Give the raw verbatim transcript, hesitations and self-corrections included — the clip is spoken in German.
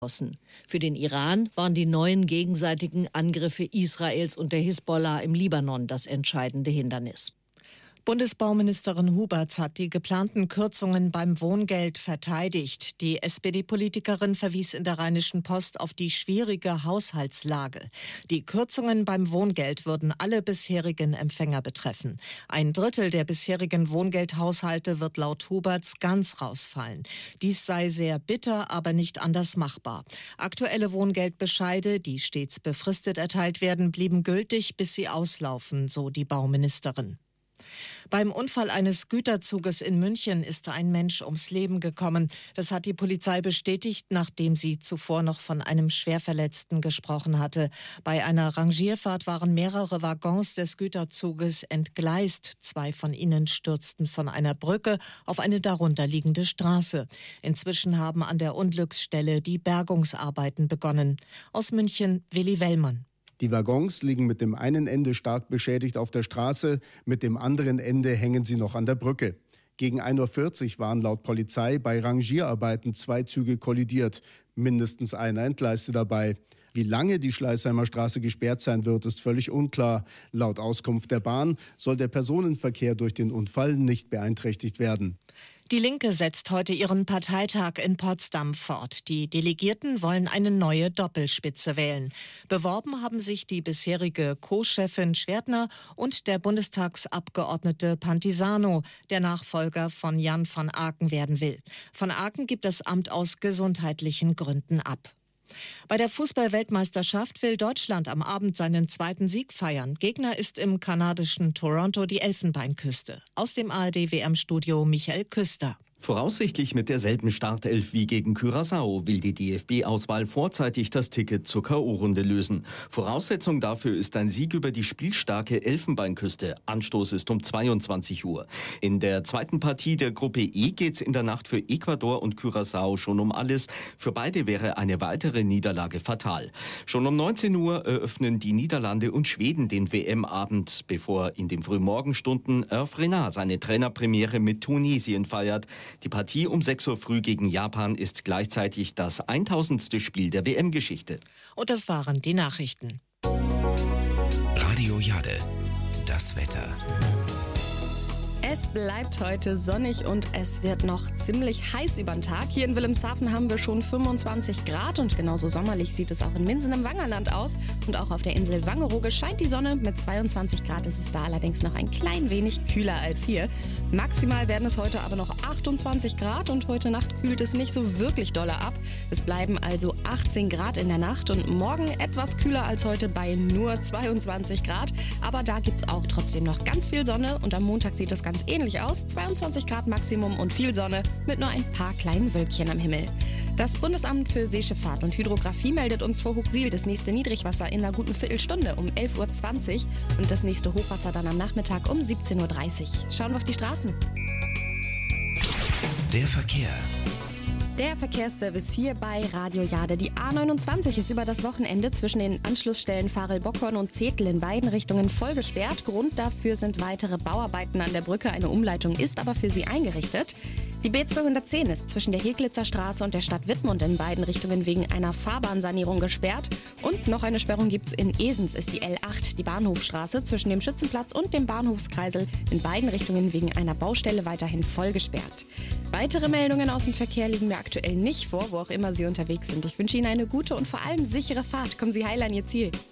Für den Iran waren die neuen gegenseitigen Angriffe Israels und der Hisbollah im Libanon das entscheidende Hindernis. Bundesbauministerin Huberts hat die geplanten Kürzungen beim Wohngeld verteidigt. Die S P D-Politikerin verwies in der Rheinischen Post auf die schwierige Haushaltslage. Die Kürzungen beim Wohngeld würden alle bisherigen Empfänger betreffen. Ein Drittel der bisherigen Wohngeldhaushalte wird laut Huberts ganz rausfallen. Dies sei sehr bitter, aber nicht anders machbar. Aktuelle Wohngeldbescheide, die stets befristet erteilt werden, blieben gültig, bis sie auslaufen, so die Bauministerin. Beim Unfall eines Güterzuges in München ist ein Mensch ums Leben gekommen. Das hat die Polizei bestätigt, nachdem sie zuvor noch von einem Schwerverletzten gesprochen hatte. Bei einer Rangierfahrt waren mehrere Waggons des Güterzuges entgleist. Zwei von ihnen stürzten von einer Brücke auf eine darunterliegende Straße. Inzwischen haben an der Unglücksstelle die Bergungsarbeiten begonnen. Aus München, Willi Wellmann. Die Waggons liegen mit dem einen Ende stark beschädigt auf der Straße, mit dem anderen Ende hängen sie noch an der Brücke. Gegen ein Uhr vierzig waren laut Polizei bei Rangierarbeiten zwei Züge kollidiert, mindestens einer entgleiste dabei. Wie lange die Schleißheimer Straße gesperrt sein wird, ist völlig unklar. Laut Auskunft der Bahn soll der Personenverkehr durch den Unfall nicht beeinträchtigt werden. Die Linke setzt heute ihren Parteitag in Potsdam fort. Die Delegierten wollen eine neue Doppelspitze wählen. Beworben haben sich die bisherige Co-Chefin Schwertner und der Bundestagsabgeordnete Pantisano, der Nachfolger von Jan van Aken werden will. Van Aken gibt das Amt aus gesundheitlichen Gründen ab. Bei der Fußball-Weltmeisterschaft will Deutschland am Abend seinen zweiten Sieg feiern. Gegner ist im kanadischen Toronto die Elfenbeinküste. Aus dem A R D-W M-Studio Michael Küster. Voraussichtlich mit derselben Startelf wie gegen Curaçao will die D F B-Auswahl vorzeitig das Ticket zur K O-Runde lösen. Voraussetzung dafür ist ein Sieg über die spielstarke Elfenbeinküste. Anstoß ist um zweiundzwanzig Uhr. In der zweiten Partie der Gruppe E geht's in der Nacht für Ecuador und Curaçao schon um alles. Für beide wäre eine weitere Niederlage fatal. Schon um neunzehn Uhr eröffnen die Niederlande und Schweden den W M-Abend, bevor in den Frühmorgenstunden Hervé Renard seine Trainerpremiere mit Tunesien feiert. Die Partie um sechs Uhr früh gegen Japan ist gleichzeitig das tausendste Spiel der W M-Geschichte. Und das waren die Nachrichten. Radio Jade, das Wetter. Es bleibt heute sonnig und es wird noch ziemlich heiß über den Tag. Hier in Wilhelmshaven haben wir schon fünfundzwanzig Grad und genauso sommerlich sieht es auch in Minsen im Wangerland aus. Und auch auf der Insel Wangerooge scheint die Sonne. Mit zweiundzwanzig Grad ist es da allerdings noch ein klein wenig kühler als hier. Maximal werden es heute aber noch achtundzwanzig Grad und heute Nacht kühlt es nicht so wirklich dolle ab. Es bleiben also achtzehn Grad in der Nacht und morgen etwas kühler als heute bei nur zweiundzwanzig Grad. Aber da gibt es auch trotzdem noch ganz viel Sonne und am Montag sieht es ganz ähnlich aus. zweiundzwanzig Grad Maximum und viel Sonne mit nur ein paar kleinen Wölkchen am Himmel. Das Bundesamt für Seeschifffahrt und Hydrographie meldet uns vor Huxil das nächste Niedrigwasser in einer guten Viertelstunde um elf Uhr zwanzig und das nächste Hochwasser dann am Nachmittag um siebzehn Uhr dreißig. Schauen wir auf die Straßen. Der Verkehr. Der Verkehrsservice hier bei Radio Jade. Die A neunundzwanzig ist über das Wochenende zwischen den Anschlussstellen Farel-Bockhorn und Zetel in beiden Richtungen voll gesperrt. Grund dafür sind weitere Bauarbeiten an der Brücke. Eine Umleitung ist aber für sie eingerichtet. Die B zweihundertzehn ist zwischen der Heglitzer Straße und der Stadt Wittmund in beiden Richtungen wegen einer Fahrbahnsanierung gesperrt. Und noch eine Sperrung gibt's in Esens, ist die L acht, die Bahnhofstraße zwischen dem Schützenplatz und dem Bahnhofskreisel in beiden Richtungen wegen einer Baustelle weiterhin voll gesperrt. Weitere Meldungen aus dem Verkehr liegen mir aktuell nicht vor, wo auch immer Sie unterwegs sind. Ich wünsche Ihnen eine gute und vor allem sichere Fahrt. Kommen Sie heil an Ihr Ziel.